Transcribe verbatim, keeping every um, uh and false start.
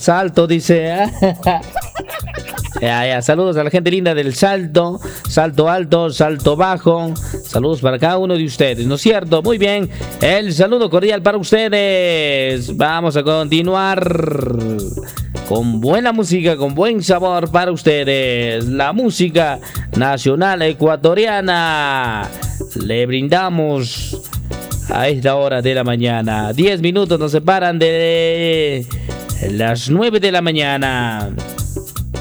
Salto, dice. Ya, ya, saludos a la gente linda del Salto, Salto Alto, Salto Bajo. Saludos para cada uno de ustedes, ¿no es cierto? Muy bien, el saludo cordial para ustedes. Vamos a continuar con buena música, con buen sabor para ustedes. La música nacional ecuatoriana. Le brindamos a esta hora de la mañana. Diez minutos nos separan de las nueve de la mañana.